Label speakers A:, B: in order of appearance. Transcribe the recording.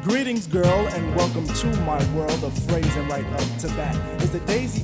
A: Greetings, girl, and welcome to my world of phrasing right up to bat. Is the daisy